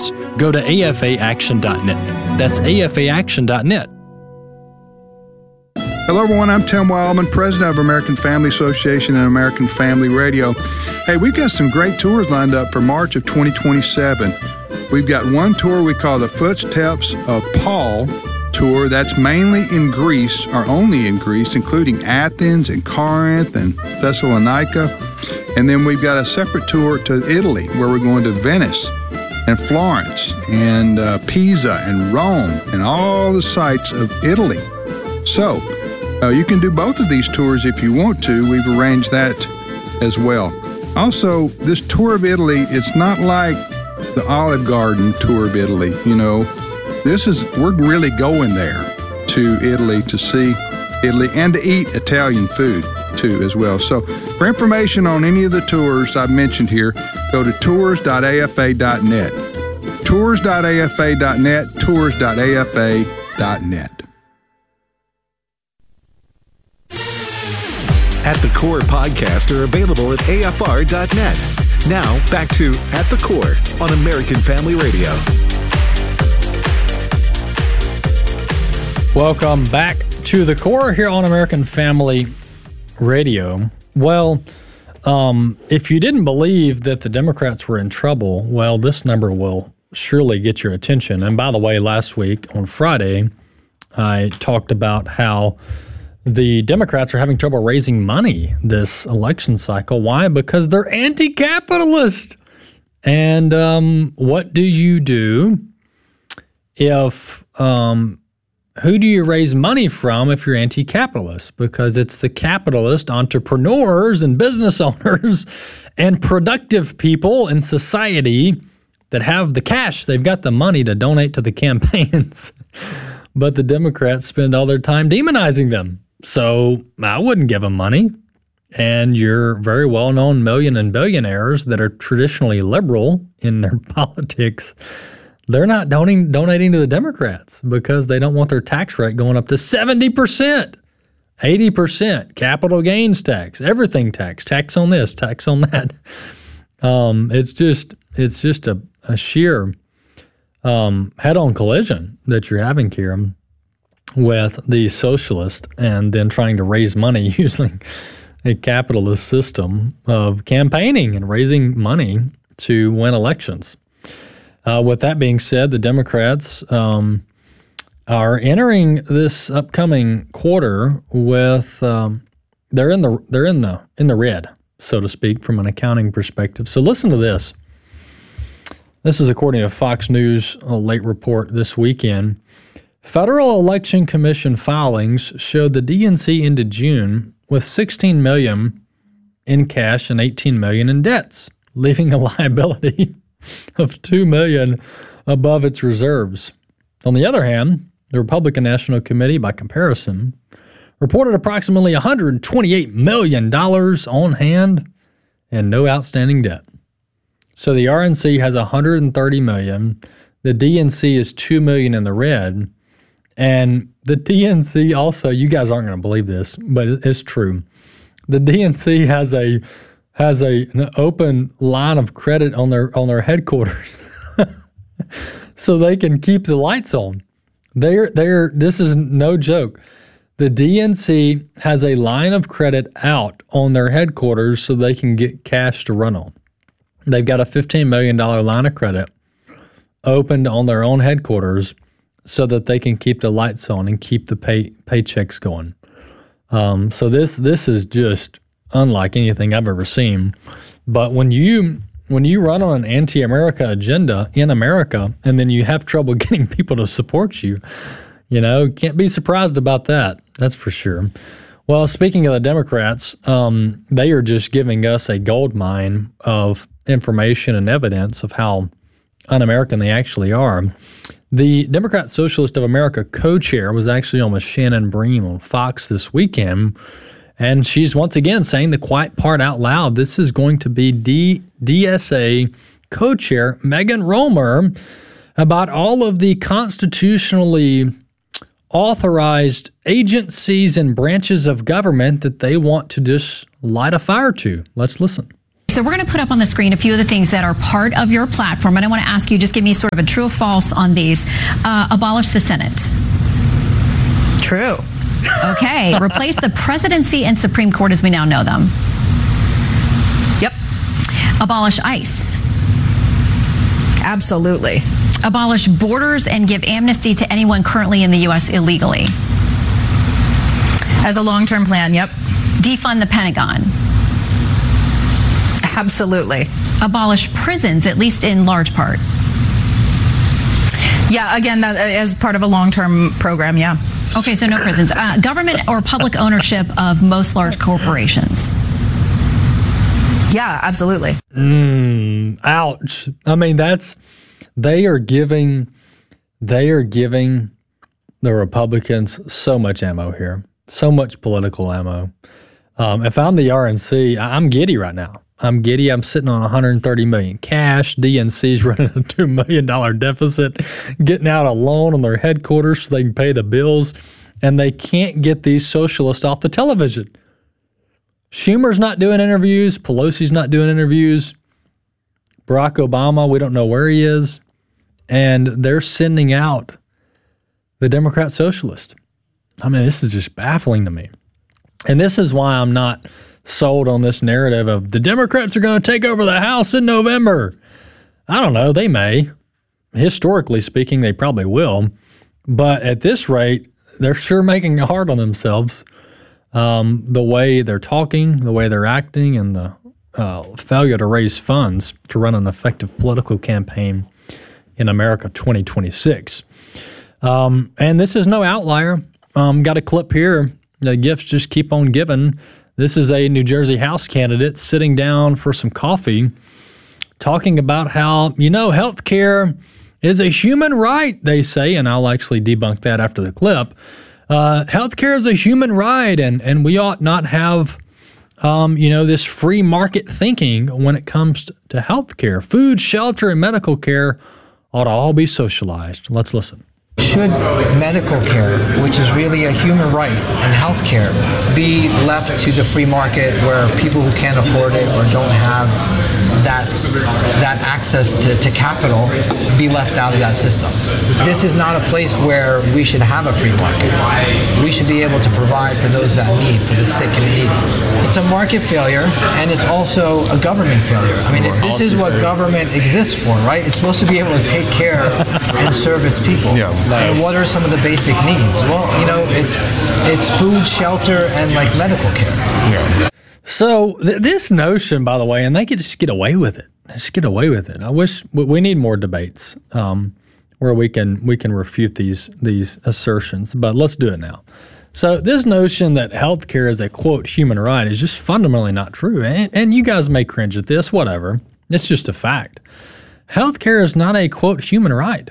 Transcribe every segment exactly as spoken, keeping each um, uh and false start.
Democrats, go to A F A action dot net. That's A F A action dot net. Hello, everyone. I'm Tim Wildman, president of American Family Association and American Family Radio. Hey, we've got some great tours lined up for March of twenty twenty-seven. We've got one tour we call the Footsteps of Paul tour. That's mainly in Greece, or only in Greece, including Athens and Corinth and Thessalonica. And then we've got a separate tour to Italy, where we're going to Venice and Florence and uh, Pisa and Rome and all the sites of Italy. So uh, you can do both of these tours if you want to. We've arranged that as well. Also, this tour of Italy, it's not like the Olive Garden tour of Italy. You know, this is, we're really going there to Italy to see Italy and to eat Italian food too as well. So for information on any of the tours I've mentioned here, go to tours dot A F A dot net. tours dot A F A dot net, tours dot A F A dot net. At the Core podcast are available at A F R dot net. Now, back to At the Core on American Family Radio. Welcome back to The Core here on American Family Radio. Well, um, if you didn't believe that the Democrats were in trouble, well, this number will surely get your attention. And by the way, last week on Friday, I talked about how the Democrats are having trouble raising money this election cycle. Why? Because they're anti-capitalist. And um, what do you do if, um, who do you raise money from if you're anti-capitalist? Because it's the capitalist entrepreneurs and business owners and productive people in society that have the cash. They've got the money to donate to the campaigns. But the Democrats spend all their time demonizing them. So I wouldn't give them money. And your very well-known million and billionaires that are traditionally liberal in their politics, they're not donating, donating to the Democrats because they don't want their tax rate going up to seventy percent, eighty percent, capital gains tax, everything tax, tax on this, tax on that. Um, it's just it's just a, a sheer um, head-on collision that you're having here with the socialist and then trying to raise money using a capitalist system of campaigning and raising money to win elections. Uh, with that being said, the Democrats um, are entering this upcoming quarter with um, they're in the they're in the in the red, so to speak, from an accounting perspective. So listen to this. This is according to Fox News, a late report this weekend. Federal Election Commission filings showed the D N C ended June with sixteen million dollars in cash and eighteen million dollars in debts, leaving a liability of two million dollars above its reserves. On the other hand, the Republican National Committee, by comparison, reported approximately one hundred twenty-eight million dollars on hand and no outstanding debt. So the R N C has one hundred thirty million dollars. The D N C is two million dollars in the red. And the D N C also, you guys aren't going to believe this, but it's true. The D N C has a has a an open line of credit on their on their headquarters, so they can keep the lights on. They're they're this is no joke. The D N C has a line of credit out on their headquarters so they can get cash to run on. They've got a fifteen million dollars line of credit opened on their own headquarters so that they can keep the lights on and keep the pay paychecks going. Um, so this this is just unlike anything I've ever seen. But when you when you run on an anti-America agenda in America and then you have trouble getting people to support you, you know, can't be surprised about that. That's for sure. Well, speaking of the Democrats, um, they are just giving us a gold mine of information and evidence of how un-American they actually are. The Democrat Socialist of America co-chair was actually on with Shannon Bream on Fox this weekend, and she's once again saying the quiet part out loud. This is going to be D- DSA co-chair Megan Romer about all of the constitutionally authorized agencies and branches of government that they want to just light a fire to. Let's listen. So we're going to put up on the screen a few of the things that are part of your platform, and I want to ask you, just give me sort of a true or false on these. Uh, abolish the Senate. True. Okay. Replace the presidency and Supreme Court as we now know them. Yep. Abolish ICE. Absolutely. Abolish borders and give amnesty to anyone currently in the U S illegally. As a long-term plan, yep. Defund the Pentagon. Absolutely. Abolish prisons, at least in large part. Yeah, again, that, as part of a long-term program, yeah. Okay, so no prisons. Uh, government or public ownership of most large corporations. Yeah, absolutely. Mm, ouch. I mean, that's, they are giving, they are giving the Republicans so much ammo here, so much political ammo. Um, if I'm the R N C, I'm giddy right now. I'm giddy. I'm sitting on one hundred thirty million dollars cash. D N C's running a two million dollars deficit, getting out a loan on their headquarters so they can pay the bills, and they can't get these socialists off the television. Schumer's not doing interviews. Pelosi's not doing interviews. Barack Obama, we don't know where he is. And they're sending out the Democrat socialist. I mean, this is just baffling to me. And this is why I'm not sold on this narrative of the Democrats are going to take over the House in November. I don't know. They may. Historically speaking, they probably will. But at this rate, they're sure making it hard on themselves. Um, the way they're talking, the way they're acting, and the uh, failure to raise funds to run an effective political campaign in America twenty twenty-six. Um, and this is no outlier. Um, got a clip here. The gifts just keep on giving. This is a New Jersey House candidate sitting down for some coffee, talking about how, you know, health care is a human right, they say, and I'll actually debunk that after the clip. Uh, health care is a human right, and, and we ought not have, um, you know, this free market thinking when it comes to health care. Food, shelter, and medical care ought to all be socialized. Let's listen. Should medical care, which is really a human right, and health care be left to the free market where people who can't afford it or don't have that that access to, to capital be left out of that system? This is not a place where we should have a free market. We should be able to provide for those that need, for the sick and the needy. It's a market failure, and it's also a government failure. I mean, this is what government exists for, right? It's supposed to be able to take care and serve its people. Yeah. And what are some of the basic needs? Well, you know, it's it's food, shelter, and like medical care. Yeah. So th- this notion, by the way, and they could just get away with it. Just get away with it. I wish we need more debates um, where we can we can refute these these assertions. But let's do it now. So this notion that healthcare is a quote human right is just fundamentally not true. And, and you guys may cringe at this, whatever. It's just a fact. Healthcare is not a quote human right.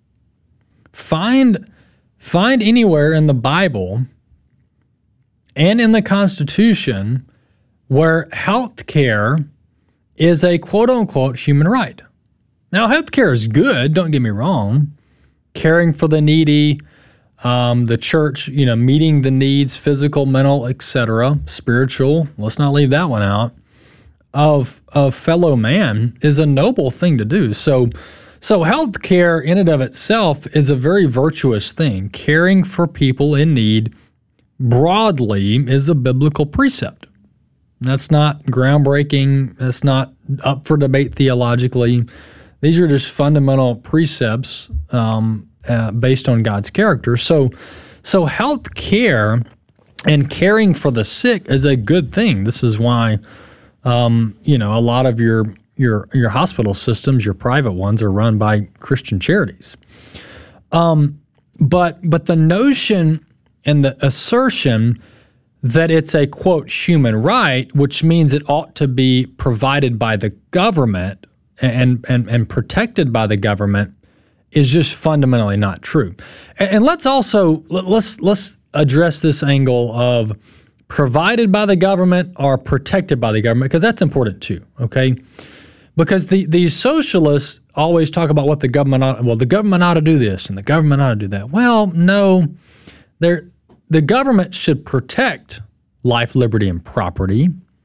Find find anywhere in the Bible and in the Constitution where health care is a quote-unquote human right. Now, health care is good, don't get me wrong. Caring for the needy, um, the church, you know, meeting the needs, physical, mental, et cetera, spiritual, let's not leave that one out, of, of fellow man is a noble thing to do. So, so health care in and of itself is a very virtuous thing. Caring for people in need broadly is a biblical precept. That's not groundbreaking. That's not up for debate theologically. These are just fundamental precepts um, uh, based on God's character. So, so health care and caring for the sick is a good thing. This is why, um, you know, a lot of your your your hospital systems, your private ones, are run by Christian charities. Um, but but the notion and the assertion that it's a, quote, human right, which means it ought to be provided by the government and and, and protected by the government, is just fundamentally not true. And, and let's also, let's let's address this angle of provided by the government or protected by the government, because that's important too, okay? Because the, these socialists always talk about what the government ought, well, the government ought to do this and the government ought to do that. Well, no, they're... The government should protect life, liberty, and property.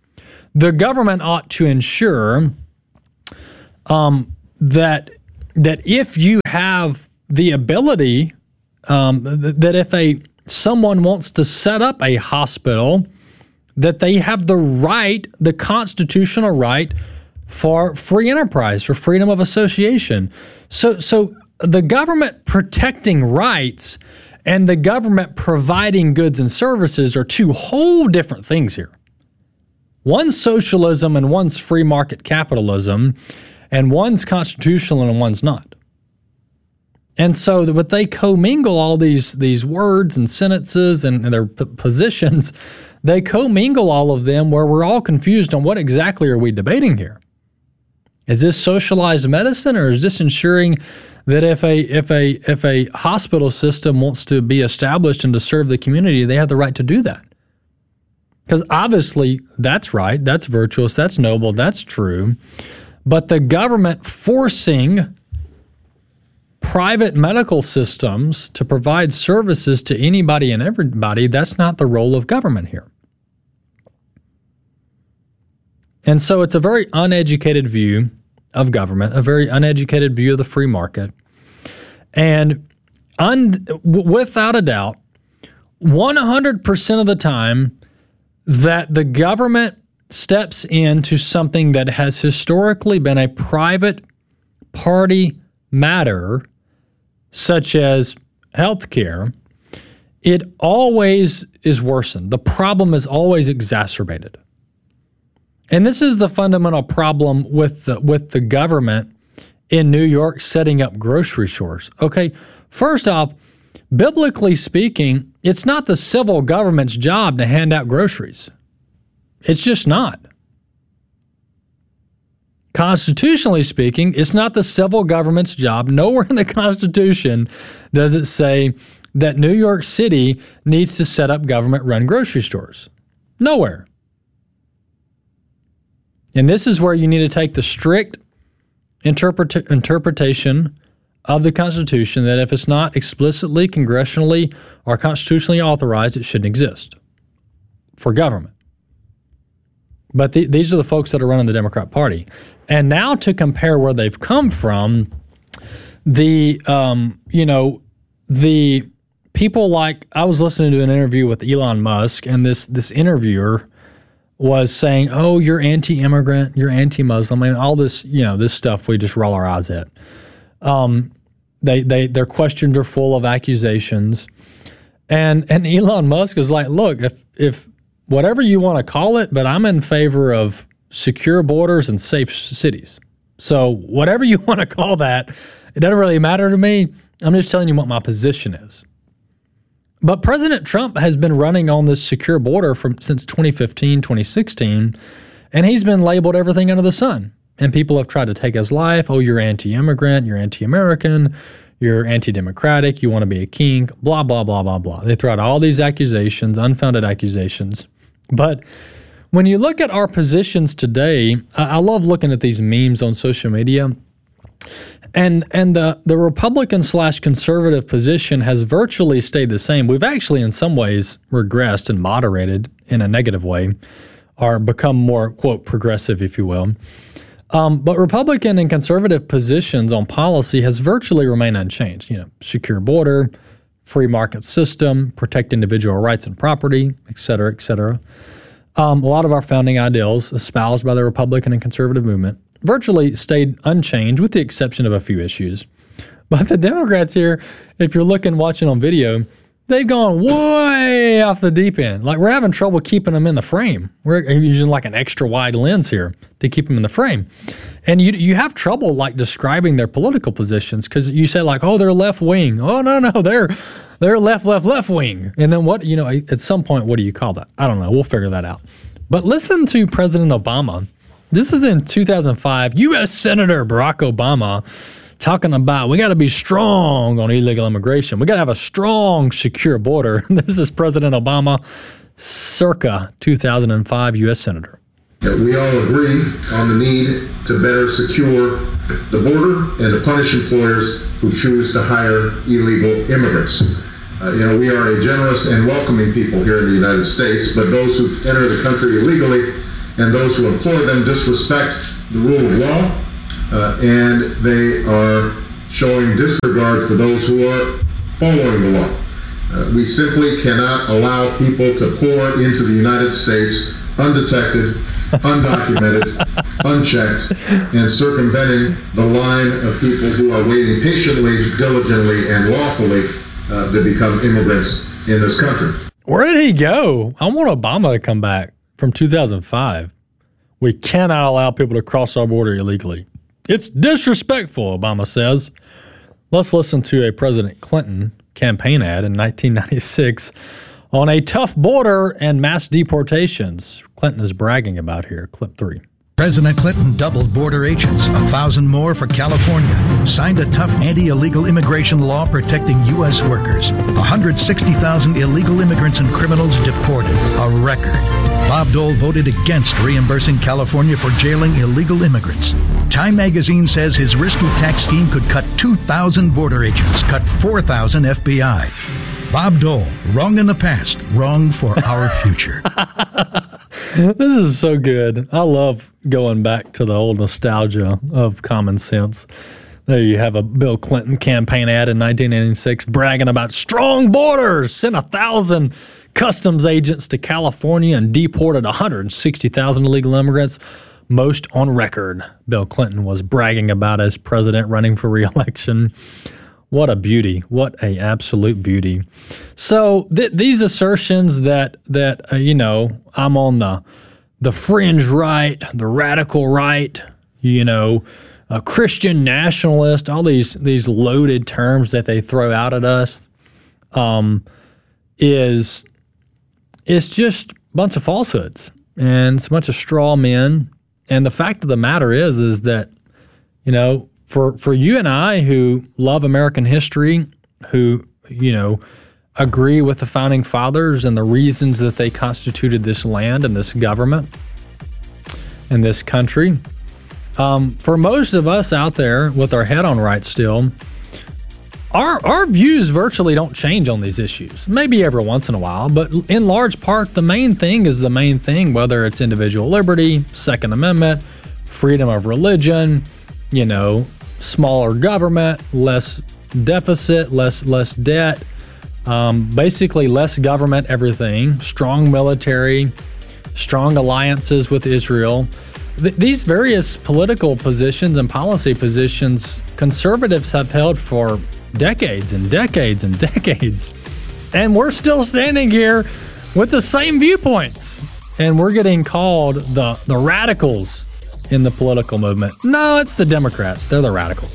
the government ought to ensure um, that that if you have the ability, um, th- that if a someone wants to set up a hospital, that they have the right, the constitutional right for free enterprise, for freedom of association. So, so the government protecting rights and the government providing goods and services are two whole different things here. One's socialism and one's free market capitalism, and one's constitutional and one's not. And so, but they commingle all these these words and sentences and, and their p- positions. They commingle all of them where we're all confused on what exactly are we debating here. Is this socialized medicine, or is this ensuring that if a if a if a hospital system wants to be established and to serve the community, they have the right to do that? Because obviously that's right, that's virtuous, that's noble, that's true. But the government forcing private medical systems to provide services to anybody and everybody, that's not the role of government here. And so it's a very uneducated view of government, a very uneducated view of the free market. And un- without a doubt, one hundred percent of the time that the government steps into something that has historically been a private party matter, such as healthcare, it always is worsened. The problem is always exacerbated. And this is the fundamental problem with the, with the government in New York setting up grocery stores. Okay, first off, biblically speaking, it's not the civil government's job to hand out groceries. It's just not. Constitutionally speaking, it's not the civil government's job. Nowhere in the Constitution does it say that New York City needs to set up government-run grocery stores. Nowhere. And this is where you need to take the strict interpret- interpretation of the Constitution that if it's not explicitly, congressionally, or constitutionally authorized, it shouldn't exist for government. But the, these are the folks that are running the Democrat Party. And now to compare where they've come from, the, um, you know, the people like, I was listening to an interview with Elon Musk, and this this interviewer was saying, oh, you're anti-immigrant, you're anti-Muslim, and all this, you know, this stuff we just roll our eyes at. Um, they, they, their questions are full of accusations. And and Elon Musk is like, look, if if whatever you want to call it, but I'm in favor of secure borders and safe cities. So whatever you want to call that, it doesn't really matter to me. I'm just telling you what my position is. But President Trump has been running on this secure border from since twenty fifteen, twenty sixteen, and he's been labeled everything under the sun. And people have tried to take his life. Oh, you're anti-immigrant, you're anti-American, you're anti-democratic, you want to be a king, blah, blah, blah, blah, blah. They throw out all these accusations, unfounded accusations. But when you look at our positions today, I love looking at these memes on social media. And and the, the Republican slash conservative position has virtually stayed the same. We've actually, in some ways, regressed and moderated in a negative way, or become more, quote, progressive, if you will. Um, but Republican and conservative positions on policy has virtually remained unchanged. You know, secure border, free market system, protect individual rights and property, et cetera, et cetera. Um, a lot of our founding ideals espoused by the Republican and conservative movement virtually stayed unchanged with the exception of a few issues. But the Democrats here, if you're looking, watching on video, they've gone way off the deep end. Like, we're having trouble keeping them in the frame. We're using like an extra wide lens here to keep them in the frame. And you you have trouble like describing their political positions because you say like, oh, they're left wing. Oh, no, no, they're they're left, left, left wing. And then what, you know, at some point, what do you call that? I don't know. We'll figure that out. But listen to President Obama. This is in two thousand five. U S Senator Barack Obama talking about we got to be strong on illegal immigration. We got to have a strong, secure border. This is President Obama, circa two thousand five U S Senator. We all agree on the need to better secure the border and to punish employers who choose to hire illegal immigrants. Uh, you know, we are a generous and welcoming people here in the United States, but those who enter the country illegally and those who employ them disrespect the rule of law, uh, and they are showing disregard for those who are following the law. Uh, we simply cannot allow people to pour into the United States undetected, undocumented, unchecked, and circumventing the line of people who are waiting patiently, diligently, and lawfully uh, to become immigrants in this country. Where did he go? I want Obama to come back from two thousand five. We cannot allow people to cross our border illegally. It's disrespectful, Obama says. Let's listen to a President Clinton campaign ad in nineteen ninety-six on a tough border and mass deportations. Clinton is bragging about here. Clip three. President Clinton doubled border agents, a thousand more for California, signed a tough anti-illegal immigration law protecting U S workers, one hundred sixty thousand illegal immigrants and criminals deported, a record. Bob Dole voted against reimbursing California for jailing illegal immigrants. Time magazine says his risky tax scheme could cut two thousand border agents, cut four thousand F B I. Bob Dole, wrong in the past, wrong for our future. This is so good. I love going back to the old nostalgia of common sense. There you have a Bill Clinton campaign ad in nineteen ninety-six bragging about strong borders, sent a thousand customs agents to California and deported one hundred sixty thousand illegal immigrants, most on record. Bill Clinton was bragging about as president running for re-election. What a beauty. What a absolute beauty. So th- these assertions that, that uh, you know, I'm on the the fringe right, the radical right, you know, a Christian nationalist, all these these loaded terms that they throw out at us, um, is it's just a bunch of falsehoods. And it's a bunch of straw men. And the fact of the matter is, is that, you know, For for you and I who love American history, who, you know, agree with the Founding Fathers and the reasons that they constituted this land and this government and this country, um, for most of us out there with our head on right still, our our views virtually don't change on these issues. Maybe every once in a while, but in large part, the main thing is the main thing, whether it's individual liberty, Second Amendment, freedom of religion, you know, smaller government, less deficit, less less debt, um, basically less government everything, strong military, strong alliances with Israel. Th- these various political positions and policy positions conservatives have held for decades and decades and decades. And we're still standing here with the same viewpoints. And we're getting called the, the radicals in the political movement. No, it's the Democrats. They're the radicals.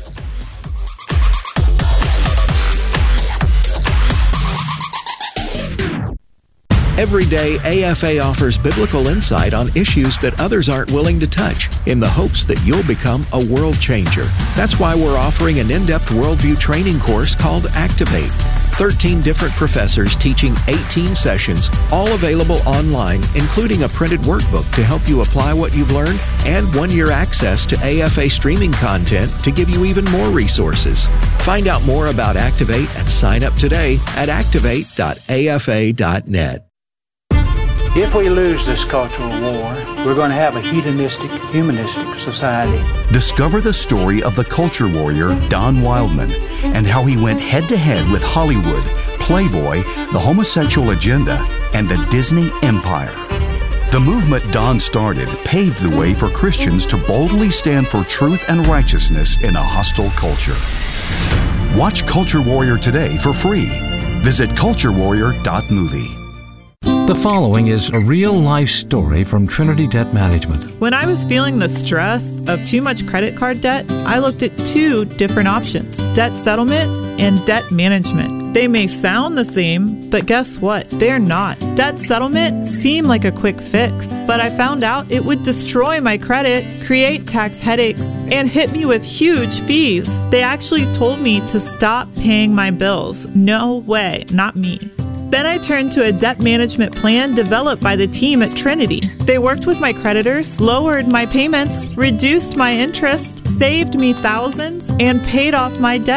Every day, A F A offers biblical insight on issues that others aren't willing to touch in the hopes that you'll become a world changer. That's why we're offering an in-depth worldview training course called Activate. thirteen different professors teaching eighteen sessions, all available online, including a printed workbook to help you apply what you've learned and one-year access to A F A streaming content to give you even more resources. Find out more about Activate and sign up today at activate dot a f a dot net. If we lose this cultural war, we're going to have a hedonistic, humanistic society. Discover the story of the culture warrior Don Wildman and how he went head-to-head with Hollywood, Playboy, the homosexual agenda, and the Disney empire. The movement Don started paved the way for Christians to boldly stand for truth and righteousness in a hostile culture. Watch Culture Warrior today for free. Visit culture warrior dot movie. The following is a real-life story from Trinity Debt Management. When I was feeling the stress of too much credit card debt, I looked at two different options: debt settlement and debt management. They may sound the same, but guess what? They're not. Debt settlement seemed like a quick fix, but I found out it would destroy my credit, create tax headaches, and hit me with huge fees. They actually told me to stop paying my bills. No way, not me. Then I turned to a debt management plan developed by the team at Trinity. They worked with my creditors, lowered my payments, reduced my interest, saved me thousands, and paid off my debt.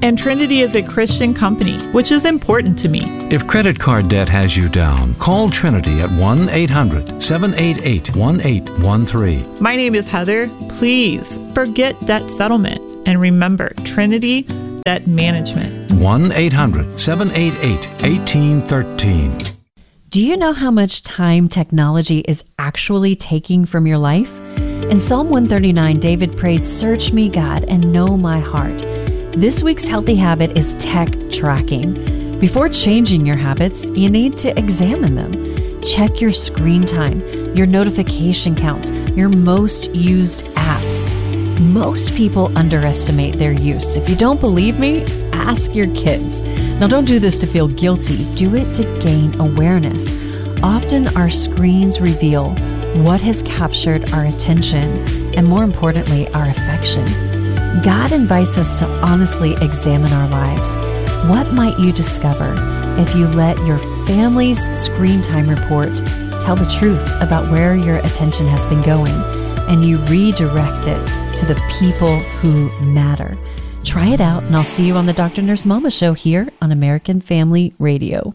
And Trinity is a Christian company, which is important to me. If credit card debt has you down, call Trinity at one eight hundred, seven eight eight, one eight one three. My name is Heather. Please forget debt settlement and remember Trinity Debt Management. one eight hundred, seven eight eight, one eight one three. Do you know how much time technology is actually taking from your life? In Psalm one thirty-nine, David prayed, "Search me, God, and know my heart." This week's healthy habit is tech tracking. Before changing your habits, you need to examine them. Check your screen time, your notification counts, your most used apps. Most people underestimate their use. If you don't believe me, ask your kids. Now, don't do this to feel guilty. Do it to gain awareness. Often our screens reveal what has captured our attention and, more importantly, our affection. God invites us to honestly examine our lives. What might you discover if you let your family's screen time report tell the truth about where your attention has been going and you redirect it to the people who matter? Try it out, and I'll see you on the Doctor Nurse Mama Show here on American Family Radio.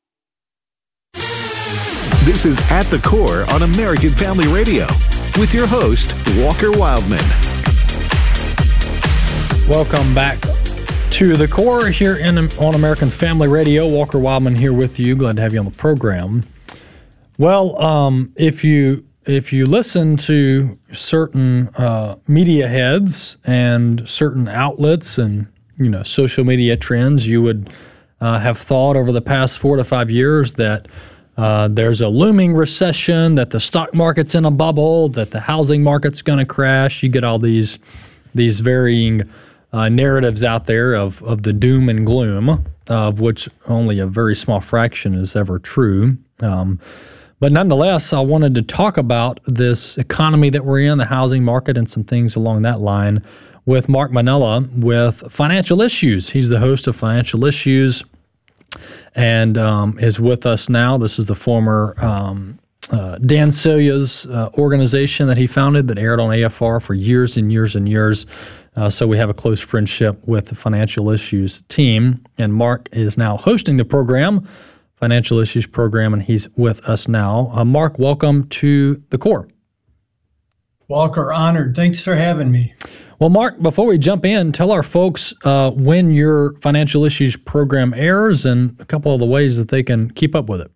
This is At the Core on American Family Radio with your host, Walker Wildman. Welcome back to The Core here in, on American Family Radio. Walker Wildman here with you. Glad to have you on the program. Well, um, if you if you listen to certain uh, media heads and certain outlets and you know social media trends, you would uh, have thought over the past four to five years that uh, there's a looming recession, that the stock market's in a bubble, that the housing market's going to crash. You get all these these varying Uh, narratives out there of, of the doom and gloom, of which only a very small fraction is ever true. Um, but nonetheless, I wanted to talk about this economy that we're in, the housing market, and some things along that line with Mark Manella with Financial Issues. He's the host of Financial Issues and um, is with us now. This is the former um, uh, Dan Celia's uh, organization that he founded that aired on A F R for years and years and years. Uh, so we have a close friendship with the Financial Issues team, and Mark is now hosting the program, Financial Issues program, and he's with us now. Uh, Mark, welcome to The Core. Walker, honored. Thanks for having me. Well, Mark, before we jump in, tell our folks uh, when your Financial Issues program airs and a couple of the ways that they can keep up with it.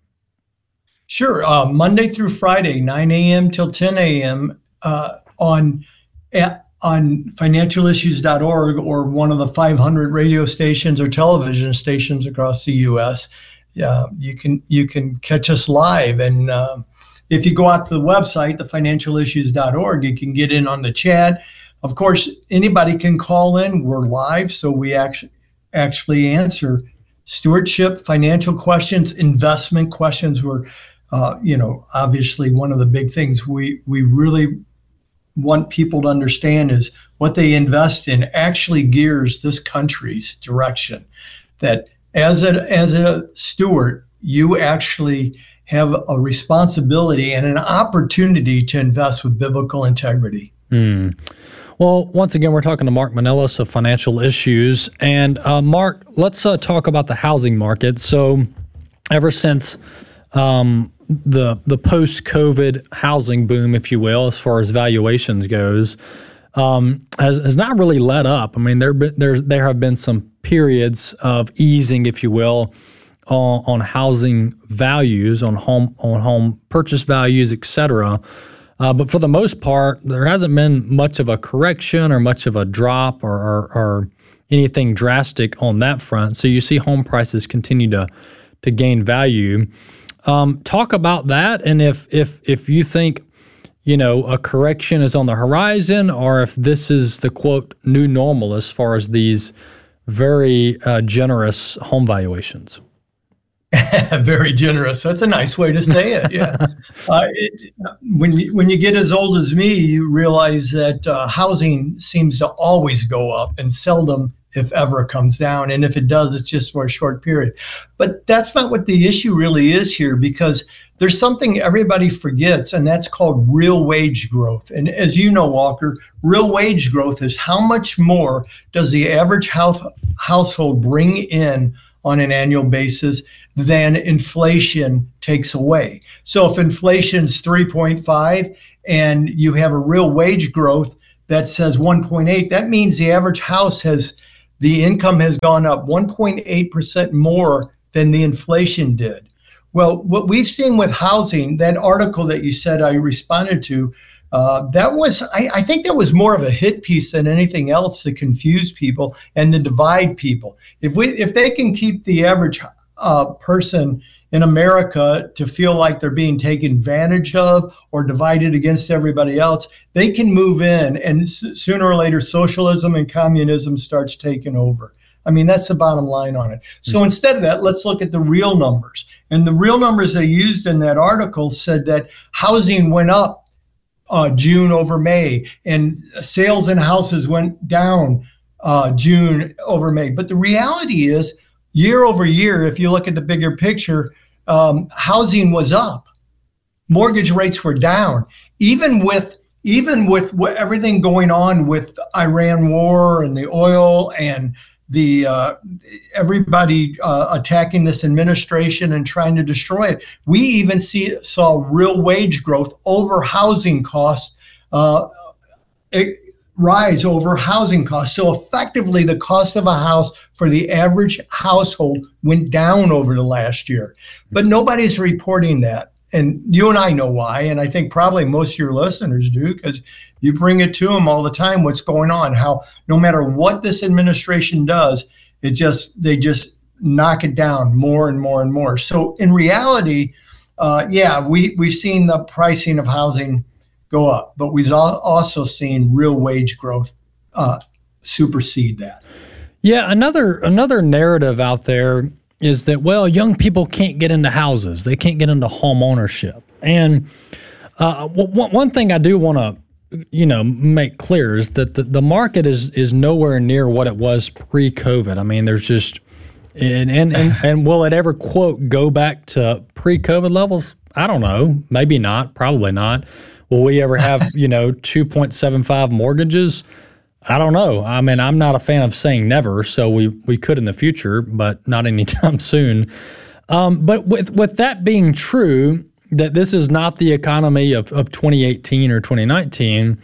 Sure. Uh, Monday through Friday, nine a.m. till ten a.m. Uh, on at on financial issues dot org or one of the five hundred radio stations or television stations across the U S Uh, you can you can catch us live. And uh, if you go out to the website, the financial issues dot org, you can get in on the chat. Of course, anybody can call in. We're live, so we actually actually answer stewardship, financial questions, investment questions. We're, uh, you know, obviously one of the big things we we really want people to understand is what they invest in actually gears this country's direction. That as a as a steward, you actually have a responsibility and an opportunity to invest with biblical integrity. Mm. Well, once again, we're talking to Mark Manella of Financial Issues. And uh, Mark, let's uh, talk about the housing market. So ever since um, the the post-COVID housing boom, if you will, as far as valuations goes, um, has, has not really let up. I mean, there there there have been some periods of easing, if you will, on, on housing values, on home on home purchase values, et cetera. Uh, but for the most part, there hasn't been much of a correction or much of a drop or, or, or anything drastic on that front. So you see home prices continue to to gain value. Um, talk about that, and if if if you think, you know, a correction is on the horizon, or if this is the quote new normal as far as these very uh, generous home valuations. Very generous. That's a nice way to say it. Yeah. uh, it, when you, when you get as old as me, you realize that uh, housing seems to always go up and seldom, if ever, comes down. And if it does, it's just for a short period. But that's not what the issue really is here, because there's something everybody forgets, and that's called real wage growth. And as you know, Walker, real wage growth is how much more does the average house, household bring in on an annual basis than inflation takes away. So if inflation's three point five and you have a real wage growth that says one point eight, that means the average house has, the income has gone up one point eight percent more than the inflation did. Well, what we've seen with housing, that article that you said I responded to, uh, that was, I, I think that was more of a hit piece than anything else to confuse people and to divide people. If we, if they can keep the average uh, person in America to feel like they're being taken advantage of or divided against everybody else, they can move in, and s- sooner or later socialism and communism starts taking over. I mean, that's the bottom line on it. So mm-hmm. instead of that, let's look at the real numbers. And the real numbers they used in that article said that housing went up uh, June over May, and sales in houses went down uh, June over May. But the reality is, year over year, if you look at the bigger picture, um, housing was up. Mortgage rates were down. Even with even with what, everything going on with Iran war and the oil and the uh, everybody uh, attacking this administration and trying to destroy it, we even see saw real wage growth over housing costs uh, it, rise over housing costs. So effectively, the cost of a house for the average household went down over the last year. But nobody's reporting that. And you and I know why, and I think probably most of your listeners do, because you bring it to them all the time, what's going on, how no matter what this administration does, it just they just knock it down more and more and more. So in reality, uh, yeah, we, we've seen the pricing of housing go up, but we've also seen real wage growth uh, supersede that. Yeah, another another narrative out there is that, well, young people can't get into houses. They can't get into home ownership. And uh, w- one thing I do want to, you know, make clear is that the, the market is is nowhere near what it was pre-COVID. I mean, there's just, and, and, and, and will it ever, quote, go back to pre-COVID levels? I don't know. Maybe not. Probably not. Will we ever have, you know, two point seven five mortgages? I don't know. I mean, I'm not a fan of saying never, so we, we could in the future, but not anytime soon. Um, but with with that being true, that this is not the economy of, of twenty eighteen or twenty nineteen,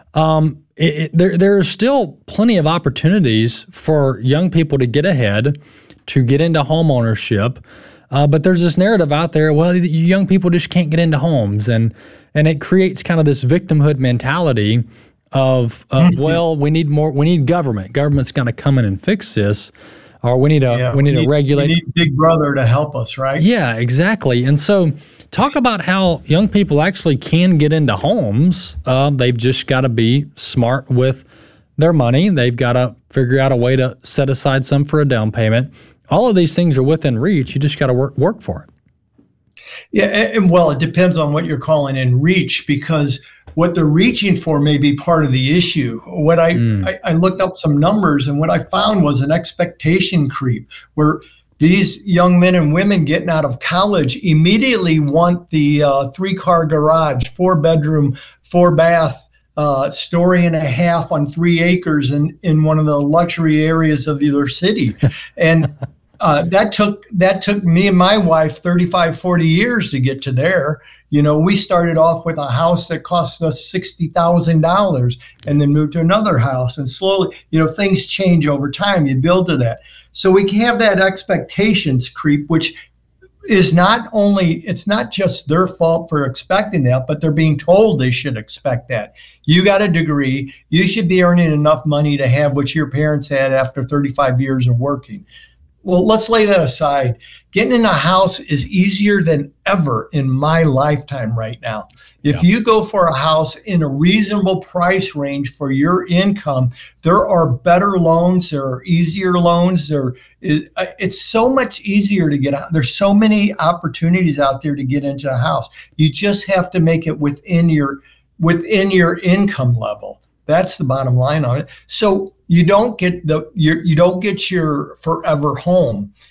um, it, it, there there are still plenty of opportunities for young people to get ahead, to get into home ownership. Uh, but there's this narrative out there, well, young people just can't get into homes, and and it creates kind of this victimhood mentality of, uh, mm-hmm. well, we need more, we need government. Government's going to come in and fix this, or we need a, yeah, we need we to regulate. We need Big Brother to help us, right? Yeah, exactly. And so talk about how young people actually can get into homes. Uh, they've just got to be smart with their money. They've got to figure out a way to set aside some for a down payment. All of these things are within reach. You just got to work, work for it. Yeah, and, and well, it depends on what you're calling in reach, because what they're reaching for may be part of the issue. What I, mm. I, I looked up some numbers, and what I found was an expectation creep, where these young men and women getting out of college immediately want the uh, three-car garage, four-bedroom, four-bath, uh, story and a half on three acres in, in one of the luxury areas of their city. And uh, that took that took me and my wife thirty-five, forty years to get to there. You know, we started off with a house that cost us sixty thousand dollars and then moved to another house. And slowly, you know, things change over time. You build to that. So we can have that expectations creep, which is not only, it's not just their fault for expecting that, but they're being told they should expect that. You got a degree. You should be earning enough money to have what your parents had after thirty-five years of working. Well, let's lay that aside. Getting in a house is easier than ever in my lifetime right now. If yeah. you go for a house in a reasonable price range for your income, there are better loans, there are easier loans. There, it, it's so much easier to get out. There's so many opportunities out there to get into a house. You just have to make it within your within your income level. That's the bottom line on it. So you don't get the you you don't get your forever home.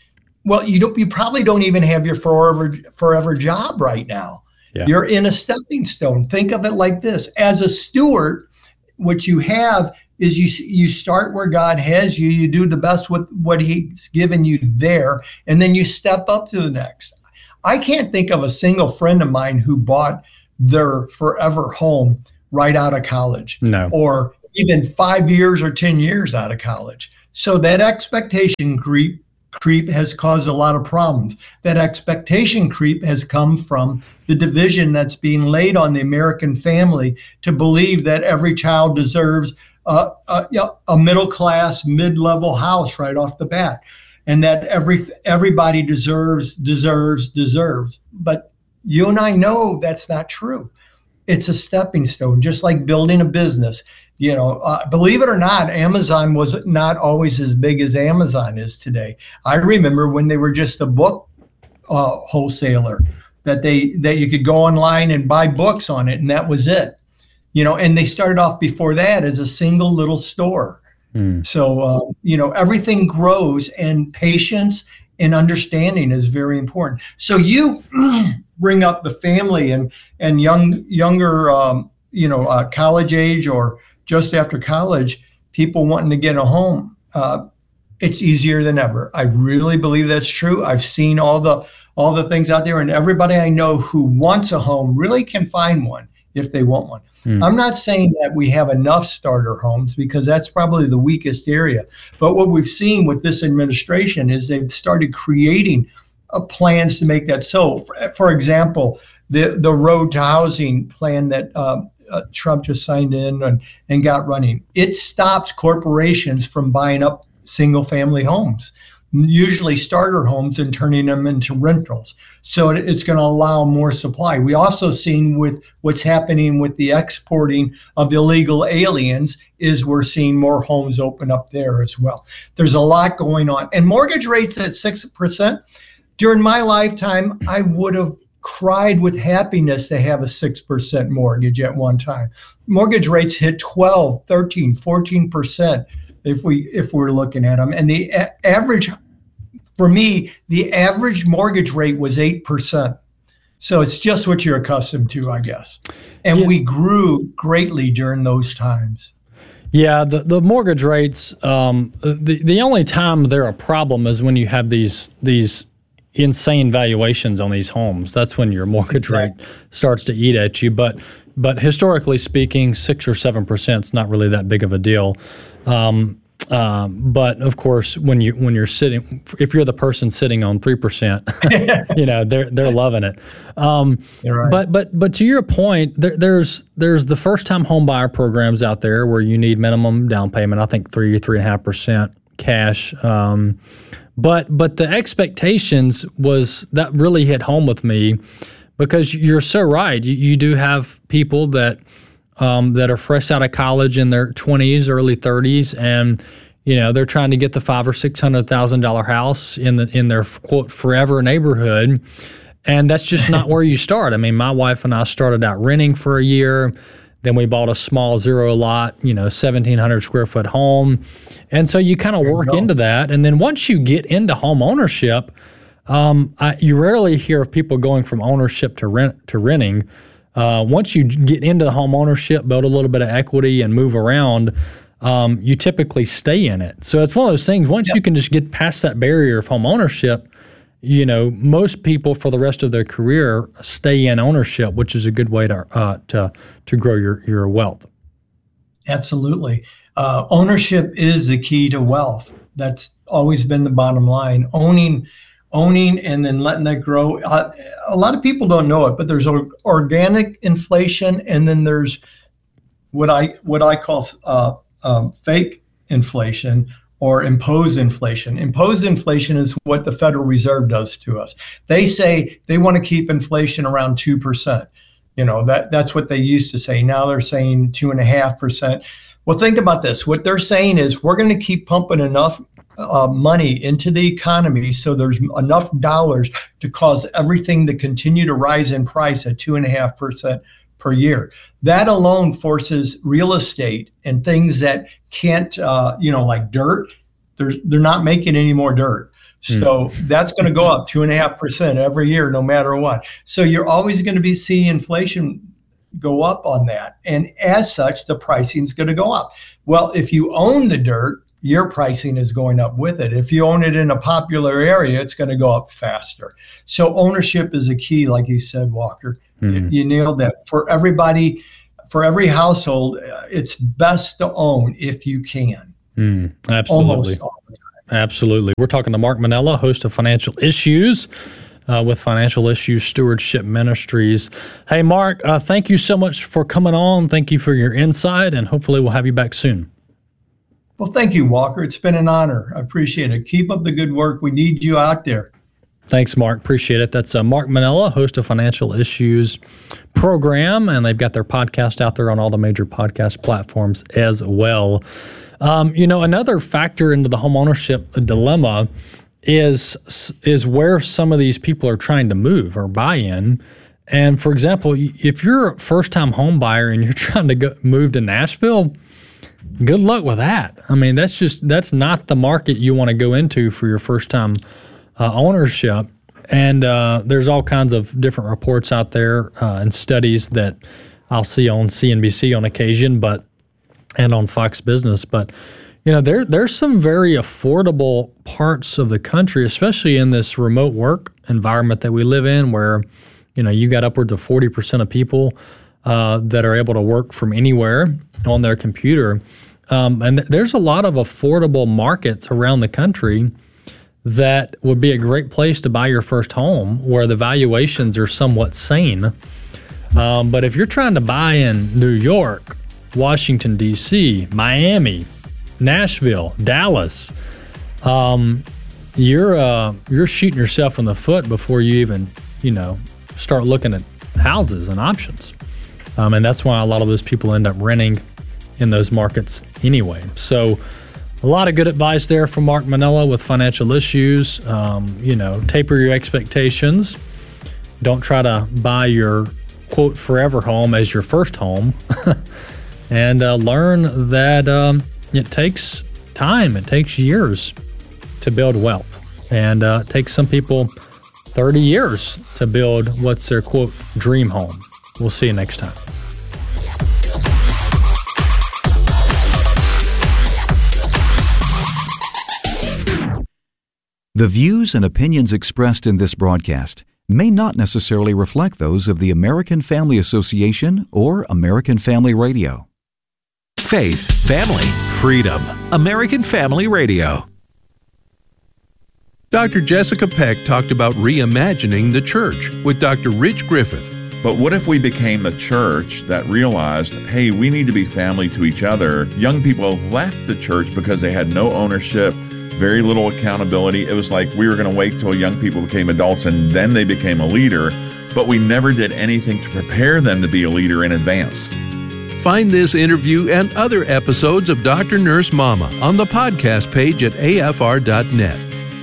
well, you don't, you probably don't even have your forever, forever job right now. Yeah. You're in a stepping stone. Think of it like this. As a steward, what you have is you you start where God has you. You do the best with what he's given you there, and then you step up to the next. I can't think of a single friend of mine who bought their forever home right out of college. No. Or even five years or ten years out of college. So that expectation creep creep has caused a lot of problems. That expectation creep has come from the division that's being laid on the American family to believe that every child deserves a, a, a middle-class, mid-level house right off the bat, and that every everybody deserves, deserves, deserves. But you and I know that's not true. It's a stepping stone, just like building a business. You know, uh, believe it or not, Amazon was not always as big as Amazon is today. I remember when they were just a book uh, wholesaler, that they that you could go online and buy books on it, and that was it. You know, and they started off before that as a single little store. Mm. So, uh, you know, everything grows, and patience and understanding is very important. So you bring up the family and and young younger, um, you know, uh, college age or just after college, people wanting to get a home. Uh, it's easier than ever. I really believe that's true. I've seen all the all the things out there, and everybody I know who wants a home really can find one if they want one. Mm. I'm not saying that we have enough starter homes, because that's probably the weakest area. But what we've seen with this administration is they've started creating uh, plans to make that so. For, for example, the, the Road to Housing plan that uh, uh, Trump just signed in and, and got running, it stops corporations from buying up single family homes, usually starter homes, and turning them into rentals. So it's going to allow more supply. We also seen with what's happening with the exporting of illegal aliens is we're seeing more homes open up there as well. There's a lot going on. And mortgage rates at six percent. During my lifetime, I would have cried with happiness to have a six percent mortgage at one time. Mortgage rates hit twelve, thirteen, fourteen percent if we if we're looking at them. And the a- average, for me, the average mortgage rate was eight percent. So it's just what you're accustomed to, I guess. And yeah. we grew greatly during those times. Yeah, the, the mortgage rates, um, the, the only time they're a problem is when you have these these insane valuations on these homes. That's when your mortgage rate starts to eat at you. But but historically speaking, six or seven percent is not really that big of a deal. Um, um, but of course, when you when you're sitting, if you're the person sitting on three percent, you know they're they're loving it. Um, right. But but but to your point, there, there's there's the first time home buyer programs out there where you need minimum down payment. I think three three and a half percent cash. Um, But but the expectations was that really hit home with me, because you're so right. You, you do have people that um, that are fresh out of college in their twenties, early thirties, and you know they're trying to get the five or six hundred thousand dollar house in the in their quote forever neighborhood, and that's just not where you start. I mean, my wife and I started out renting for a year. Then we bought a small zero lot, you know, seventeen hundred square foot home. And so you kind of work into that. And then once you get into home ownership, um, I, you rarely hear of people going from ownership to rent to renting. Uh, once you get into the home ownership, build a little bit of equity and move around, um, you typically stay in it. So it's one of those things, once yep. you can just get past that barrier of home ownership, you know, most people for the rest of their career stay in ownership, which is a good way to uh, to to grow your, your wealth. Absolutely. Uh, ownership is the key to wealth. That's always been the bottom line. Owning, owning, and then letting that grow. Uh, a lot of people don't know it, but there's organic inflation, and then there's what I what I call uh, um, fake inflation, or imposed inflation. Imposed inflation is what the Federal Reserve does to us. They say they want to keep inflation around two percent. You know, that that's what they used to say. Now they're saying two and a half percent. Well, think about this. What they're saying is we're going to keep pumping enough uh, money into the economy so there's enough dollars to cause everything to continue to rise in price at two and a half percent per year. That alone forces real estate and things that can't, uh, you know, like dirt, they're, they're not making any more dirt. So mm. that's going to go up two and a half percent every year, no matter what. So you're always going to be seeing inflation go up on that. And as such, the pricing is going to go up. Well, if you own the dirt, your pricing is going up with it. If you own it in a popular area, it's going to go up faster. So ownership is a key, like you said, Walker. Mm. You nailed that. For everybody, for every household, it's best to own if you can. Mm, absolutely. Almost all the time. Absolutely. We're talking to Mark Manella, host of Financial Issues uh, with Financial Issues Stewardship Ministries. Hey, Mark, uh, thank you so much for coming on. Thank you for your insight, and hopefully we'll have you back soon. Well, thank you, Walker. It's been an honor. I appreciate it. Keep up the good work. We need you out there. Thanks, Mark. Appreciate it. That's uh, Mark Manella, host of Financial Issues program, and they've got their podcast out there on all the major podcast platforms as well. Um, you know, another factor into the homeownership dilemma is is where some of these people are trying to move or buy in. And for example, if you're a first-time home buyer and you're trying to go, move to Nashville, good luck with that. I mean, that's just that's not the market you want to go into for your first-time uh, ownership. And uh, there's all kinds of different reports out there uh, and studies that I'll see on C N B C on occasion, but and on Fox Business. But, you know, there there's some very affordable parts of the country, especially in this remote work environment that we live in, where, you know, you got upwards of forty percent of people uh, that are able to work from anywhere on their computer. Um, and th- there's a lot of affordable markets around the country that would be a great place to buy your first home, where the valuations are somewhat sane. Um, but if you're trying to buy in New York, Washington, D C, Miami, Nashville, Dallas, um, you're uh, you're shooting yourself in the foot before you even, you know, start looking at houses and options. Um, and that's why a lot of those people end up renting in those markets anyway. So a lot of good advice there from Mark Manella with Financial Issues. Um, you know, taper your expectations. Don't try to buy your, quote, forever home as your first home. And uh, learn that um, it takes time, it takes years to build wealth. And uh, it takes some people thirty years to build what's their, quote, dream home. We'll see you next time. The views and opinions expressed in this broadcast may not necessarily reflect those of the American Family Association or American Family Radio. Faith, family, freedom. American Family Radio. Doctor Jessica Peck talked about reimagining the church with Doctor Rich Griffith. But what if we became the church that realized, hey, we need to be family to each other? Young people have left the church because they had no ownership, very little accountability. It was like we were going to wait till young people became adults and then they became a leader, but we never did anything to prepare them to be a leader in advance. Find this interview and other episodes of Doctor Nurse Mama on the podcast page at A F R dot net.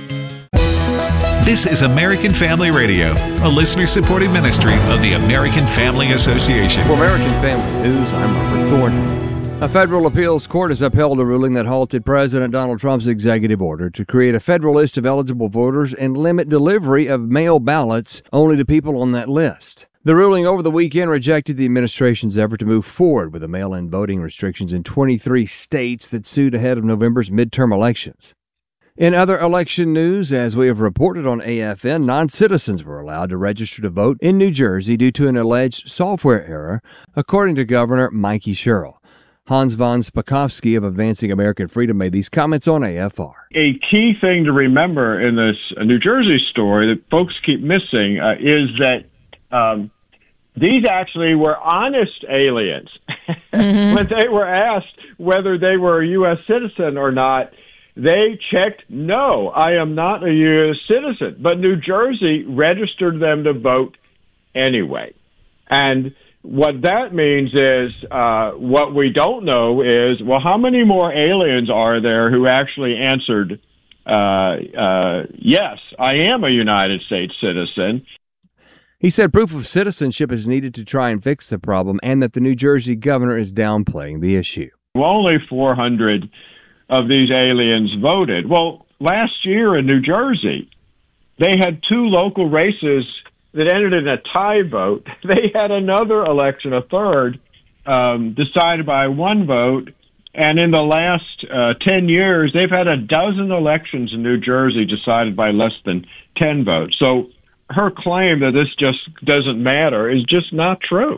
This is American Family Radio, a listener-supported ministry of the American Family Association. For American Family News, I'm Robert Thornton. A federal appeals court has upheld a ruling that halted President Donald Trump's executive order to create a federal list of eligible voters and limit delivery of mail ballots only to people on that list. The ruling over the weekend rejected the administration's effort to move forward with the mail-in voting restrictions in twenty-three states that sued ahead of November's midterm elections. In other election news, as we have reported on A F N, non-citizens were allowed to register to vote in New Jersey due to an alleged software error, according to Governor Mikey Sherrill. Hans von Spakovsky of Advancing American Freedom made these comments on A F R. A key thing to remember in this New Jersey story that folks keep missing uh, is that um, these actually were honest aliens. Mm-hmm. When they were asked whether they were a U S citizen or not, they checked, no, I am not a U S citizen. But New Jersey registered them to vote anyway. And what that means is, uh, what we don't know is, well, how many more aliens are there who actually answered, uh, uh, yes, I am a United States citizen. He said proof of citizenship is needed to try and fix the problem and that the New Jersey governor is downplaying the issue. Well, only four hundred of these aliens voted. Well, last year in New Jersey, they had two local races that ended in a tie vote. They had another election, a third, um, decided by one vote. And in the last uh, ten years, they've had a dozen elections in New Jersey decided by less than ten votes. So her claim that this just doesn't matter is just not true.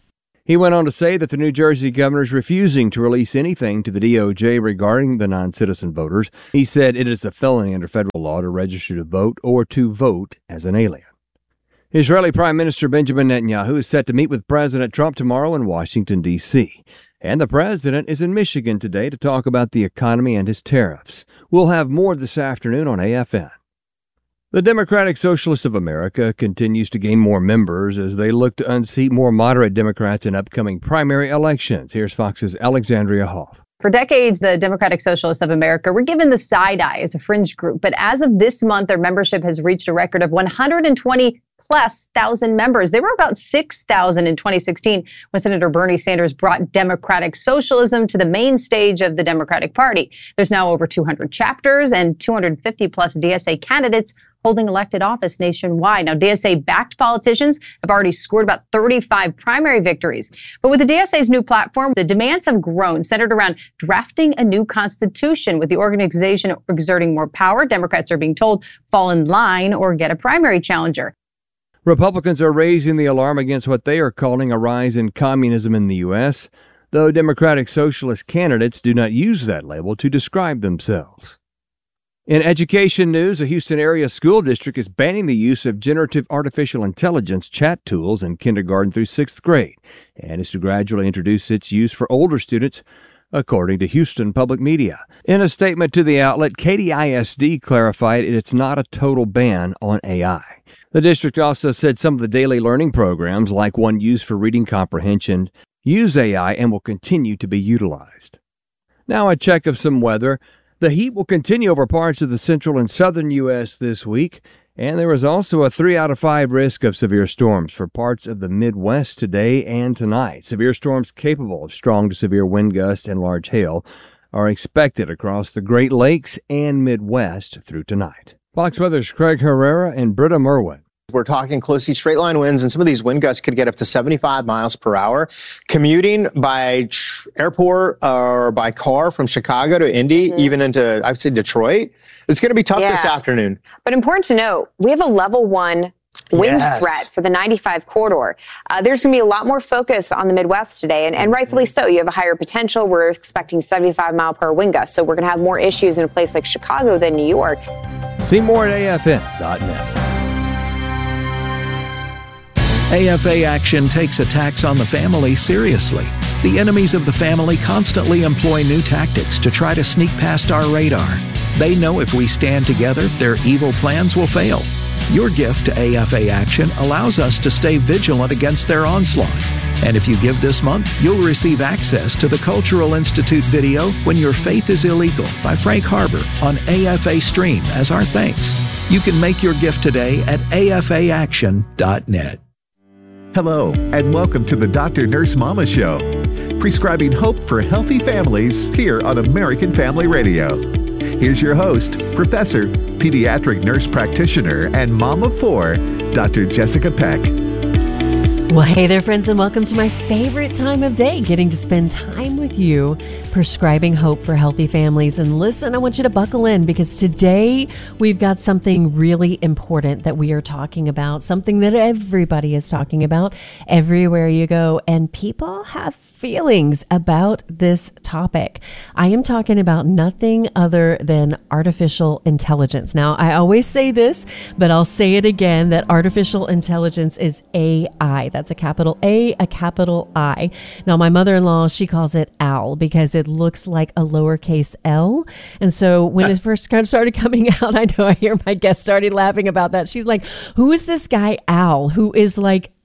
He went on to say that the New Jersey governor is refusing to release anything to the D O J regarding the non-citizen voters. He said it is a felony under federal law to register to vote or to vote as an alien. Israeli Prime Minister Benjamin Netanyahu is set to meet with President Trump tomorrow in Washington, D C And the president is in Michigan today to talk about the economy and his tariffs. We'll have more this afternoon on A F N. The Democratic Socialists of America continues to gain more members as they look to unseat more moderate Democrats in upcoming primary elections. Here's Fox's Alexandria Hoff. For decades, the Democratic Socialists of America were given the side eye as a fringe group. But as of this month, their membership has reached a record of one hundred twenty plus thousand members. They were about six thousand in twenty sixteen when Senator Bernie Sanders brought democratic socialism to the main stage of the Democratic Party. There's now over two hundred chapters and two hundred fifty plus D S A candidates holding elected office nationwide. Now, D S A-backed politicians have already scored about thirty-five primary victories. But with the D S A's new platform, the demands have grown, centered around drafting a new constitution. With the organization exerting more power, Democrats are being told, fall in line or get a primary challenger. Republicans are raising the alarm against what they are calling a rise in communism in the U S, though Democratic Socialist candidates do not use that label to describe themselves. In education news, a Houston area school district is banning the use of generative artificial intelligence chat tools in kindergarten through sixth grade and is to gradually introduce its use for older students, according to Houston Public Media. In a statement to the outlet, Katy I S D clarified it's not a total ban on A I. The district also said some of the daily learning programs, like one used for reading comprehension, use A I and will continue to be utilized. Now a check of some weather. The heat will continue over parts of the central and southern U S this week, and there is also a three out of five risk of severe storms for parts of the Midwest today and tonight. Severe storms capable of strong to severe wind gusts and large hail are expected across the Great Lakes and Midwest through tonight. Fox Weather's Craig Herrera and Britta Merwin. We're talking closely straight line winds, and some of these wind gusts could get up to seventy-five miles per hour. Commuting by tr- airport or by car from Chicago to Indy, mm-hmm. even into, I'd say, Detroit, it's going to be tough yeah. this afternoon. But important to note, we have a level one wind yes. threat for the ninety-five corridor. Uh, there's going to be a lot more focus on the Midwest today, and, and rightfully so. You have a higher potential. We're expecting seventy-five mile per hour wind gusts, so we're going to have more issues in a place like Chicago than New York. See more at A F N dot net. A F A Action takes attacks on the family seriously. The enemies of the family constantly employ new tactics to try to sneak past our radar. They know if we stand together, their evil plans will fail. Your gift to A F A Action allows us to stay vigilant against their onslaught. And if you give this month, you'll receive access to the Cultural Institute video When Your Faith is Illegal by Frank Harbor on A F A Stream as our thanks. You can make your gift today at A F A action dot net. Hello, and welcome to the Doctor Nurse Mama Show, prescribing hope for healthy families here on American Family Radio. Here's your host, Professor, Pediatric Nurse Practitioner, and Mom of Four, Doctor Jessica Peck. Well, hey there, friends, and welcome to my favorite time of day, getting to spend time with you, prescribing hope for healthy families. And listen, I want you to buckle in because today we've got something really important that we are talking about, something that everybody is talking about everywhere you go, and people have feelings about this topic. I am talking about nothing other than artificial intelligence. Now, I always say this, but I'll say it again, that artificial intelligence is A I. That's a capital A, a capital I. Now, my mother-in-law, she calls it OWL because it looks like a lowercase L. And so when it first started coming out, I know I hear my guest started laughing about that. She's like, who is this guy OWL who is like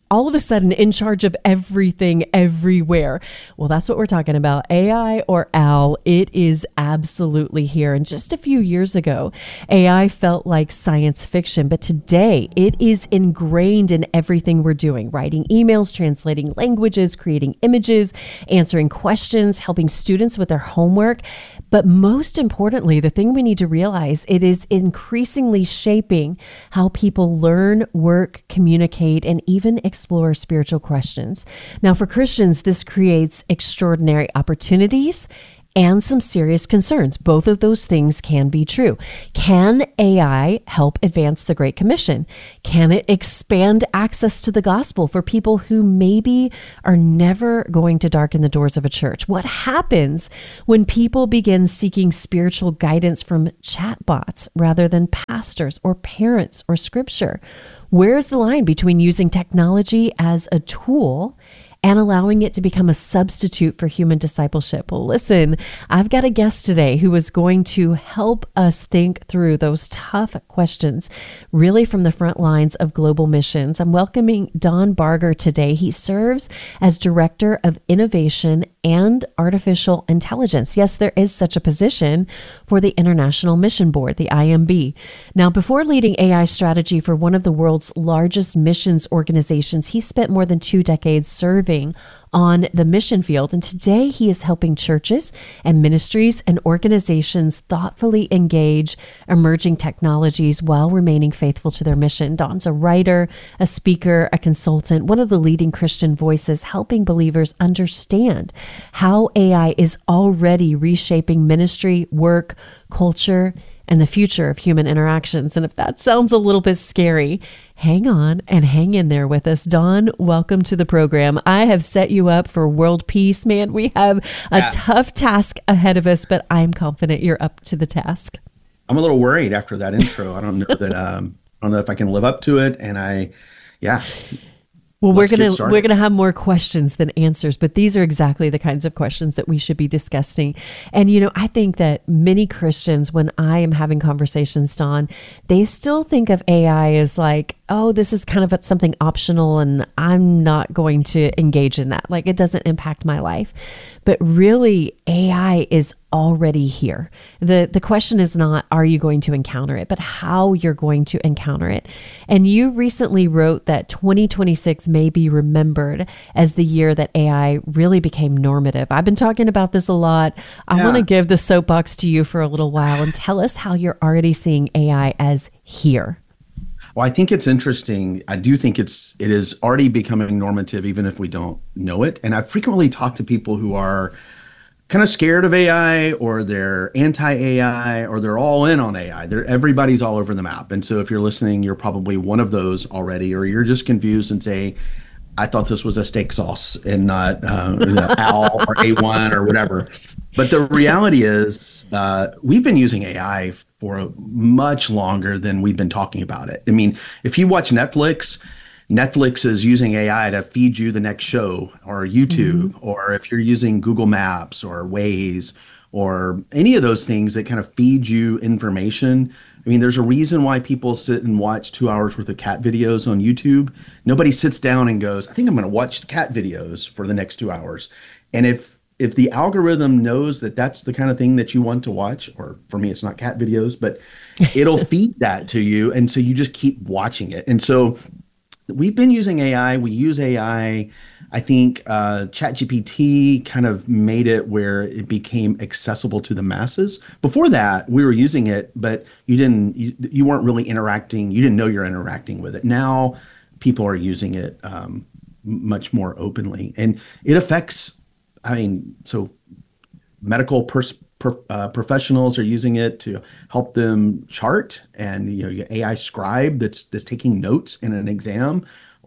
all of a sudden in charge of everything everywhere. Well, that's what we're talking about. A I or Al, it is absolutely here. And just a few years ago, A I felt like science fiction, but today it is ingrained in everything we're doing, writing emails, translating languages, creating images, answering questions, helping students with their homework. But most importantly, the thing we need to realize, it is increasingly shaping how people learn, work, communicate, and even explore spiritual questions. Now, for Christians, this creates extraordinary opportunities and some serious concerns. Both of those things can be true. Can A I help advance the Great Commission? Can it expand access to the gospel for people who maybe are never going to darken the doors of a church? What happens when people begin seeking spiritual guidance from chatbots rather than pastors or parents or scripture? Where's the line between using technology as a tool and allowing it to become a substitute for human discipleship? Well, listen, I've got a guest today who is going to help us think through those tough questions, really from the front lines of global missions. I'm welcoming Don Barger today. He serves as Director of Innovation and Artificial Intelligence. Yes, there is such a position for the International Mission Board, the I M B. Now, before leading A I strategy for one of the world's largest missions organizations, he spent more than two decades serving on the mission field. And today he is helping churches and ministries and organizations thoughtfully engage emerging technologies while remaining faithful to their mission. Don's a writer, a speaker, a consultant, one of the leading Christian voices helping believers understand how A I is already reshaping ministry, work, culture, and the future of human interactions. And if that sounds a little bit scary, hang on and hang in there with us. Don, welcome to the program. I have set you up for world peace, man. We have a yeah. tough task ahead of us, but I'm confident you're up to the task. I'm a little worried after that intro. I don't know that, um, I don't know if I can live up to it. And I, yeah. Well, Let's we're gonna we're gonna have more questions than answers, but these are exactly the kinds of questions that we should be discussing. And you know, I think that many Christians, when I am having conversations, Don, they still think of A I as like, oh, this is kind of something optional, and I'm not going to engage in that. Like, it doesn't impact my life. But really, A I is already here. The the question is not, are you going to encounter it, but how you're going to encounter it. And you recently wrote that twenty twenty-six may be remembered as the year that A I really became normative. I've been talking about this a lot. I yeah. want to give the soapbox to you for a little while and tell us how you're already seeing A I as here. Well, I think it's interesting. I do think it's it is already becoming normative, even if we don't know it. And I frequently talk to people who are kind of scared of A I, or they're anti-A I, or they're all in on A I. They're, everybody's all over the map. And so if you're listening, you're probably one of those already, or you're just confused and say, I thought this was a steak sauce and not uh, Al or A one or whatever. But the reality is uh, we've been using A I for much longer than we've been talking about it. I mean, if you watch Netflix, Netflix is using A I to feed you the next show, or YouTube, mm-hmm. or if you're using Google Maps or Waze or any of those things that kind of feed you information. I mean, there's a reason why people sit and watch two hours worth of cat videos on YouTube. Nobody sits down and goes, I think I'm going to watch cat videos for the next two hours. And if if the algorithm knows that that's the kind of thing that you want to watch, or for me, it's not cat videos, but it'll feed that to you. And so you just keep watching it. And so we've been using A I. We use A I. I think uh, ChatGPT kind of made it where it became accessible to the masses. Before that, we were using it, but you didn't. You, you weren't really interacting. You didn't know you're interacting with it. Now, people are using it um, much more openly, and it affects. I mean, so medical pers- per, uh, professionals are using it to help them chart, and you know, you get A I scribe that's that's taking notes in an exam,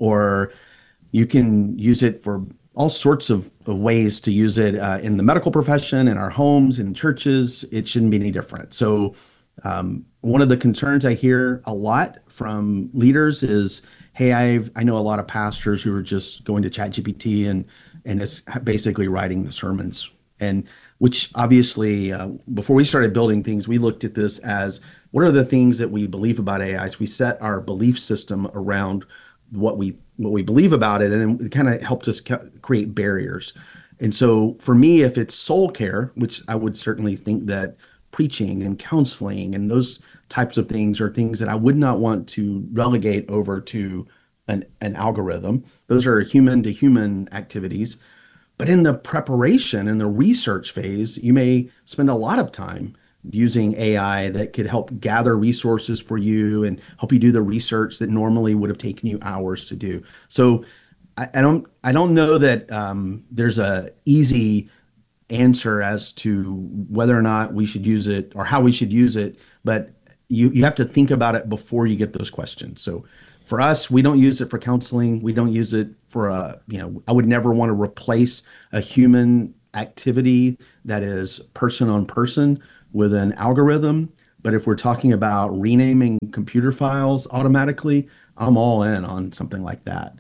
or you can use it for all sorts of, of ways to use it uh, in the medical profession, in our homes, in churches. It shouldn't be any different. So um, one of the concerns I hear a lot from leaders is, hey, I've, I know a lot of pastors who are just going to ChatGPT and and it's basically writing the sermons. And which obviously, uh, before we started building things, we looked at this as, what are the things that we believe about A I? So we set our belief system around what we what we believe about it, and then it kind of helped us create barriers. And so for me, if it's soul care, which I would certainly think that preaching and counseling and those types of things are things that I would not want to relegate over to an, an algorithm. Those are human to human activities. But in the preparation and the research phase, you may spend a lot of time using A I that could help gather resources for you and help you do the research that normally would have taken you hours to do. So I, I don't I don't know that um, there's a easy answer as to whether or not we should use it or how we should use it, but you, you have to think about it before you get those questions. So for us, we don't use it for counseling. We don't use it for a, you know, I would never want to replace a human activity that is person on person with an algorithm. But if we're talking about renaming computer files automatically, I'm all in on something like that.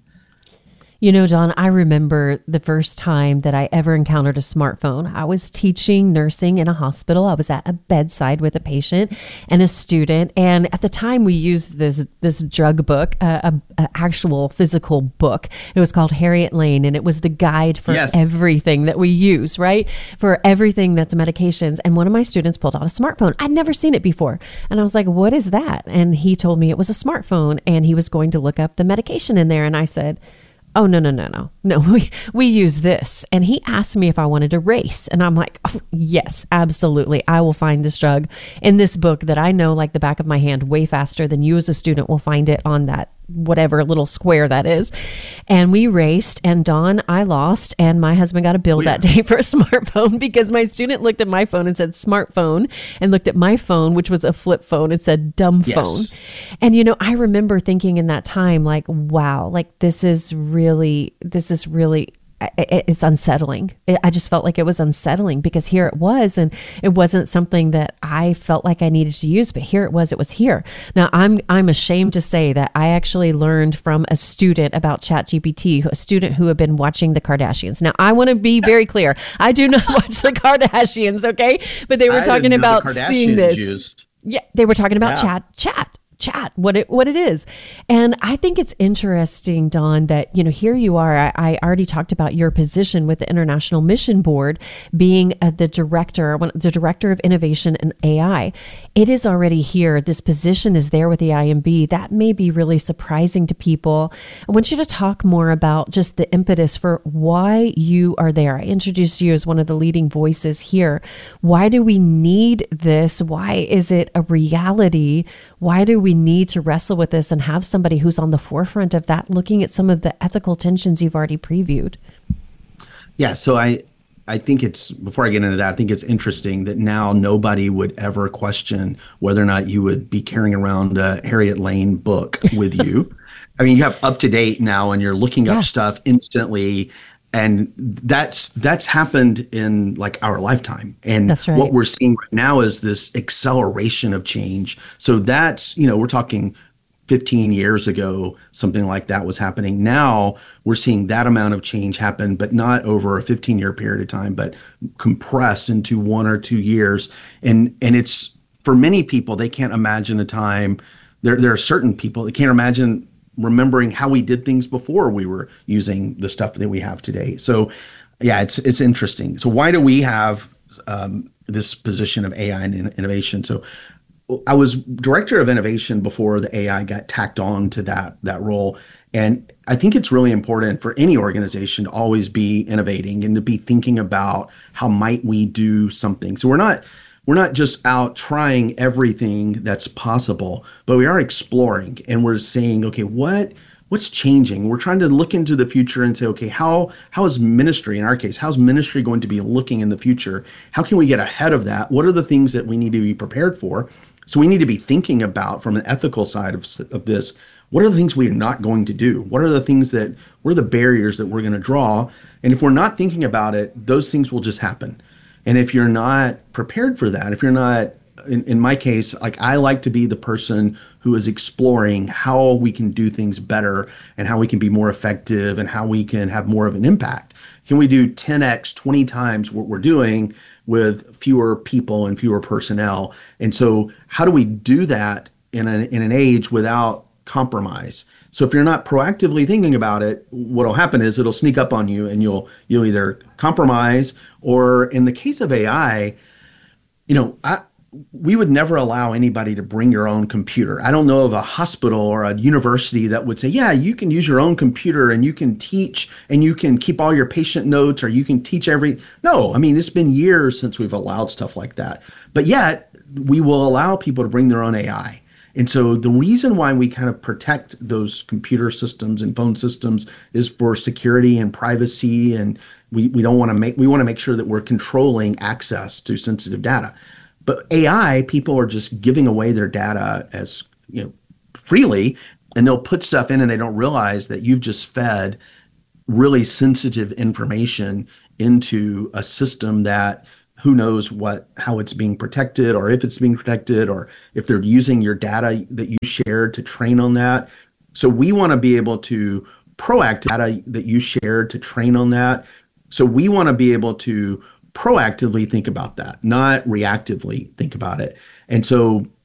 You know, John, I remember the first time that I ever encountered a smartphone. I was teaching nursing in a hospital. I was at a bedside with a patient and a student. And at the time we used this this drug book, uh, a, a actual physical book. It was called Harriet Lane, and it was the guide for yes. everything that we use, right? For everything that's medications. And one of my students pulled out a smartphone. I'd never seen it before. And I was like, what is that? And he told me it was a smartphone, and he was going to look up the medication in there. And I said, oh, no, no, no, no, no, we, we use this. And he asked me if I wanted to race. And I'm like, oh, yes, absolutely. I will find this drug in this book that I know like the back of my hand way faster than you as a student will find it on that whatever little square that is. And we raced, and Dawn, I lost, and my husband got a bill oh, yeah. that day for a smartphone because my student looked at my phone and said smartphone, and looked at my phone, which was a flip phone, and said dumb yes. phone. And, you know, I remember thinking in that time, like, wow, like this is really, this is really, it's unsettling. I just felt like it was unsettling because here it was, and it wasn't something that I felt like I needed to use, but here it was, it was here. Now I'm, I'm ashamed to say that I actually learned from a student about ChatGPT, a student who had been watching the Kardashians. Now I want to be very clear. I do not watch the Kardashians. Okay. But they were I talking about seeing this. Used. Yeah. They were talking about yeah. chat, chat. chat, what it what it is. And I think it's interesting, Dawn, that, you know, here you are. I, I already talked about your position with the International Mission Board, being uh, the director, the director of innovation and A I. It is already here. This position is there with the I M B. That may be really surprising to people. I want you to talk more about just the impetus for why you are there. I introduced you as one of the leading voices here. Why do we need this? Why is it a reality? Why do we need to wrestle with this and have somebody who's on the forefront of that, looking at some of the ethical tensions you've already previewed? Yeah, so I I think it's, before I get into that, I think it's interesting that now nobody would ever question whether or not you would be carrying around a Harriet Lane book with you. I mean, you have Up to Date now, and you're looking yeah. up stuff instantly. And that's that's happened in like our lifetime. And that's right. What we're seeing right now is this acceleration of change. So that's, you know, we're talking fifteen years ago, something like that was happening. Now we're seeing that amount of change happen, but not over a fifteen year period of time, but compressed into one or two years. And and it's, for many people, they can't imagine a time. There, there are certain people that can't imagine remembering how we did things before we were using the stuff that we have today. So yeah, it's it's interesting. So why do we have um, this position of A I and innovation? So I was director of innovation before the A I got tacked on to that that role. And I think it's really important for any organization to always be innovating and to be thinking about how might we do something. So we're not We're not just out trying everything that's possible, but we are exploring, and we're saying, okay, what what's changing? We're trying to look into the future and say, okay, how how is ministry, in our case, how's ministry going to be looking in the future? How can we get ahead of that? What are the things that we need to be prepared for? So we need to be thinking about, from an ethical side of, of this, what are the things we are not going to do? What are the things that, what are the barriers that we're going to draw? And if we're not thinking about it, those things will just happen. And if you're not prepared for that, if you're not, in, in my case, like I like to be the person who is exploring how we can do things better and how we can be more effective and how we can have more of an impact. Can we do ten x, twenty times what we're doing with fewer people and fewer personnel? And so how do we do that in, a, in an age without compromise. So if you're not proactively thinking about it, what'll happen is it'll sneak up on you, and you'll you'll either compromise, or in the case of A I, you know, I, we would never allow anybody to bring your own computer. I don't know of a hospital or a university that would say, yeah, you can use your own computer and you can teach and you can keep all your patient notes, or you can teach every. No, I mean, it's been years since we've allowed stuff like that. But yet we will allow people to bring their own A I. And so the reason why we kind of protect those computer systems and phone systems is for security and privacy. And we, we don't want to make, we want to make sure that we're controlling access to sensitive data. But A I, people are just giving away their data as, you know, freely, and they'll put stuff in and they don't realize that you've just fed really sensitive information into a system that who knows what, how it's being protected, or if it's being protected, or if they're using your data that you shared to train on that. So we want to be able to proactive data that you shared to train on that. So we want to be able to proactively think about that, not reactively think about it. And so